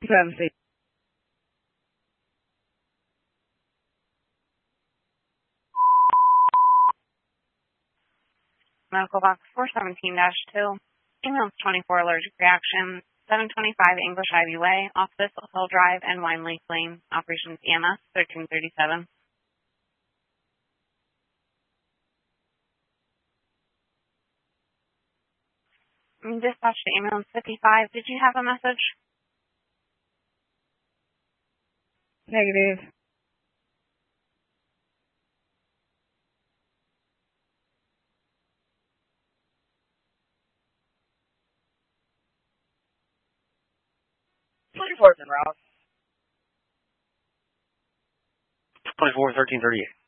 7C. Medical box 417-2. Ambulance 24 allergic reaction. 725 English Ivy Way, Office, Hill Drive, and Wine Lake Lane. Operations EMS 1337. Dispatch to ambulance 55. Did you have a message? Negative. Route. 24 1338.